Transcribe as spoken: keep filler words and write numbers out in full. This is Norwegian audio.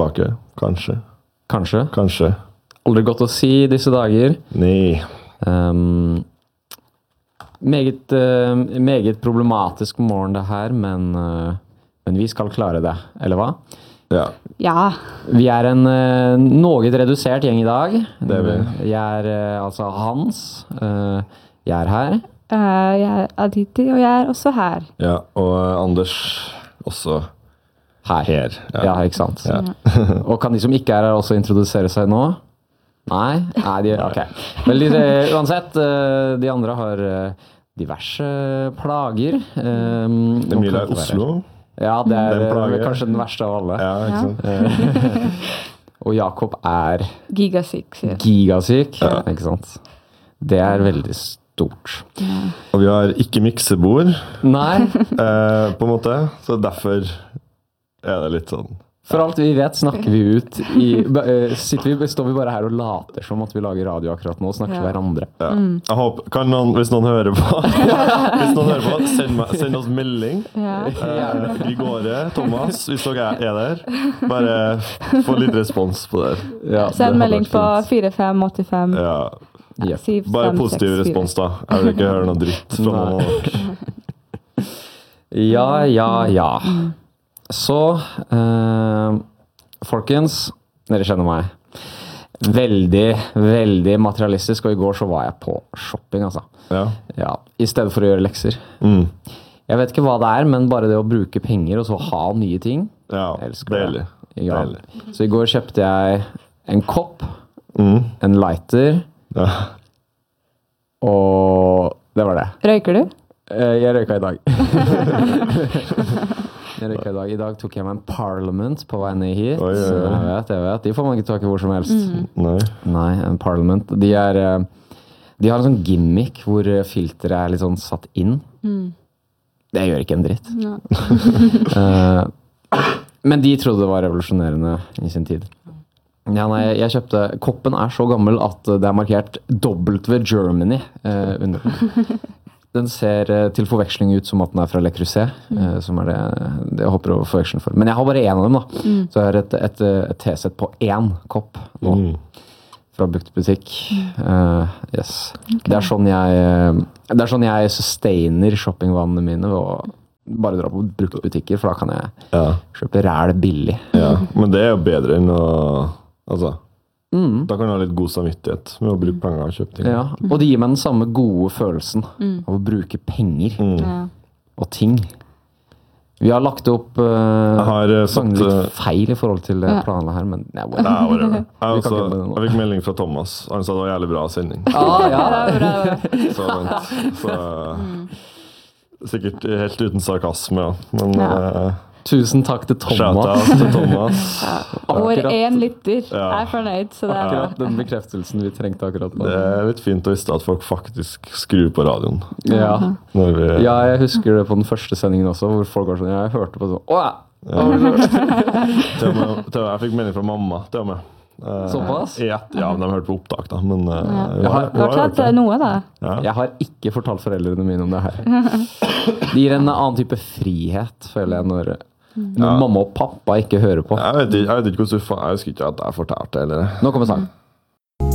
tilbake, kanskje. Kanskje. Kanskje. Aldri godt å si disse dager. Nei. Um, meget, uh, meget problematisk morgen det her, men, uh, men vi skal klare det, eller hva? Ja. Ja. Vi er en uh, noget redusert gjeng i dag. Det er vi. Jeg er uh, altså Hans. Uh, jeg er her. Uh, jeg er Aditi, og jeg er også her. Ja, og uh, Anders også Her. her. Ja, ja ikke sant. Ja. Og kan de som ikke er her også introdusere seg nå? Nei? Nei, de, ok. Vel, de, uansett, uh, de andre har uh, diverse plager. Um, Det er mye der Oslo. Ja, det er Den plager. kanskje den verste av alle. Ja, ikke sant? Og Jakob er Gigasyk. sier jeg. gigasyk, ja. Ikke sant? Det er veldig stort. Og vi har ikke miksebord, Nei, eh, på en måte, så derfor er det litt sånn. for alt vi vet snakker vi ut i, uh, sitter vi, står vi bare her og later som at vi lager radio akkurat nå og snakker til Ja. hverandre. Ja. Jeg håper, kan noen, hvis noen hører på, hvis noen hører på, send, meg, send oss melding. Ja. Eh, I går, Thomas, hvis dere er der, bare få litt respons på det. Ja, Send det hadde melding vært på fint. fire fem åtte fem. Ja, ja. syv, bare fem, positiv seks, fire. respons da. Jeg vil ikke høre noe dritt fra noen av dere. Ja, ja, ja. Så, eh, folkens, dere kjenner meg. Veldig, veldig materialistisk, og i går så var jeg på shopping, altså. Ja. Ja, i stedet for å gjøre lekser. Mm. Jeg vet ikke hva det er, men bare det å bruke penger og så ha nye ting. Ja, Jeg elsker det. deilig. Ja. Deilig. Så i går kjøpte jeg en kopp, Mm. en lighter, Ja. og det var det. Røyker du? Eh, Jeg røyka i dag. Jeg røyka i dag. I dag tok jeg meg en Parliament på vei ned hit. Oi, oi, oi. Så Jeg vet, jeg vet. De får man ikke tak i hvor som helst. Nei. Nei, en Parliament. De er eh, De har en sånn gimmick hvor eh, filteret er litt sånn satt inn. Det gjør ikke en dritt. Ja. Eh, Men de trodde det var revolusjonerende i sin tid. Ja, nei, jeg kjøpte Koppen er så gammel at det er markert W Germany eh, under den. Den ser eh, til forveksling ut som at den er fra Le Creuset, eh, som er det, det jeg håper å forveksle for. Men jeg har bare én av dem, da. Så jeg har et, et, et tesett på én kopp nå. Mm. Fra buktbutikk. Uh, yes. Det er sånn jeg eh, Det er sånn jeg sustainer shoppingvanene mine ved å bare dra på bruktbutikker, for da kan jeg Ja. kjøpe ræl billig. Ja, men det er jo bedre enn å, altså, Mm. da kan du ha litt god samvittighet med å bruke penger og kjøpe ting. Ja, og det gir meg den samme gode følelsen av å bruke penger Mm. Ja. og ting. Vi har lagt opp uh, Jeg har uh, mange fått uh, litt feil i forhold til uh, Ja. planene her, men ja, Nei, well. whatever. Jeg, Vi kan også, ikke med det nå. jeg fikk melding fra Thomas. Han sa det var jævlig bra sending. ah, ja. Bra, bra, bra. Så, vent, så sikkert helt uten sarkasme, ja. Men Ja. uh, Tusen takk til Thomas. shout-out til Thomas. Vår Akkurat- én lytter Ja. er fornøyd, så det er Akkurat bra. den bekreftelsen vi trengte akkurat nå. Det er litt fint å vite at folk faktisk skrur på radioen. Ja. Når vi, ja, jeg husker det på den første sendingen også, hvor folk var sånn, ja, jeg hørte på sånn, åh, ja. til og med, til og med, jeg fikk melding fra mamma, til og med. Uh, Såpass? Ja, ja, men de hørte på opptak da, men uh, Ja. vi Jeg har- har- vi har hørt Fortsatt det. noe, da. Ja. Jeg har ikke fortalt foreldrene mine om det her. Det gir en annen type frihet, føler jeg, når, når Ja. mamma og pappa ikke hører på. Jeg vet ikke, jeg vet ikke hvordan du fa- jeg husker ikke at jeg fortalte det, eller Nå kommer sang.